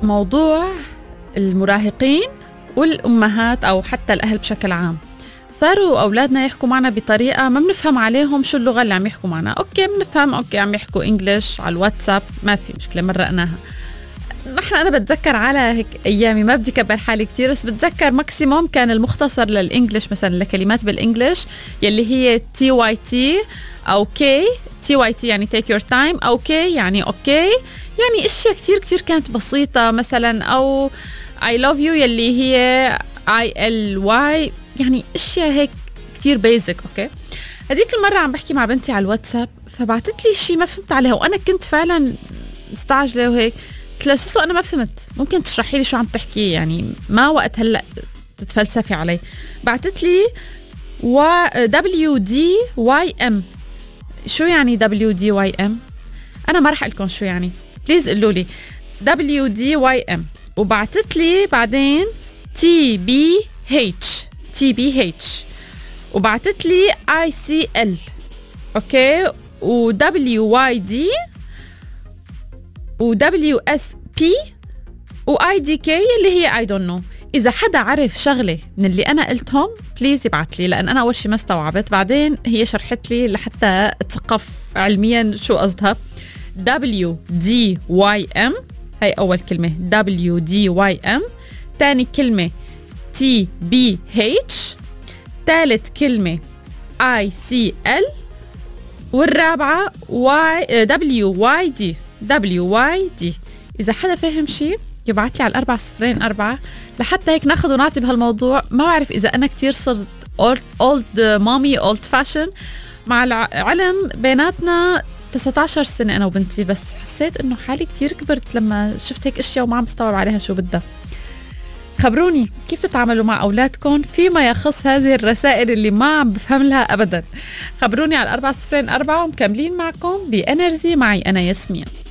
موضوع المراهقين والأمهات أو حتى الأهل بشكل عام. صاروا أولادنا يحكوا معنا بطريقة ما بنفهم عليهم شو اللغة اللي عم يحكوا معنا. أوكي بنفهم، أوكي عم يحكوا إنجليش على الواتساب، ما في مشكلة، مرقناها. أنا بتذكر على هيك أيامي، ما بدي كبر حالي كتير، بس بتذكر ماكسيموم كان المختصر للإنجليش مثلا لكلمات بالإنجليش يلي هي TYT أو K. TYT يعني take your time، أو K يعني أوكي، يعني اشياء كتير كتير كانت بسيطة مثلا، او I love you يلي هي ILY، يعني اشياء هيك كتير بيزك. اوكي هديك المرة عم بحكي مع بنتي على الواتساب، فبعتت لي شيء ما فهمت عليها، وانا كنت فعلا مستعجلة وهيك. قلت لها سوسو انا ما فهمت، ممكن تشرحي لي شو عم تحكي؟ يعني ما وقت هلا تتفلسفي علي. بعتت لي WDYM. شو يعني WDYM؟ انا ما رح لكم شو يعني، بليز قولوا لي WDYM. وبعتت لي بعدين TBH، وبعتت لي ICL، اوكي، وWYD وWSP وIDK اللي هي I don't know. إذا حدا عرف شغلة من اللي أنا قلتهم بليز يبعت لي، لأن أنا أول شي ما استوعبت، بعدين هي شرحت لي لحتى أتثقف علميا شو قصدها. WDYM هاي أول كلمة، WDYM. تاني كلمة TBH. تالت كلمة ICL. والرابعة WYD. إذا حدا فهم شي يبعت لي على 4004 لحتى هيك ناخد ونعطي بهالموضوع. ما بعرف إذا أنا كتير صرت old mommy old fashion، مع العلم بيناتنا 19 سنة أنا وبنتي، بس حسيت إنه حالي كتير كبرت لما شفت هيك أشياء وما عم بستوعب عليها شو بدها. خبروني كيف تتعاملوا مع أولادكم فيما يخص هذه الرسائل اللي ما عم بفهم لها أبدا. خبروني على 4004 ومكملين معكم بإنرجي معي أنا ياسمين.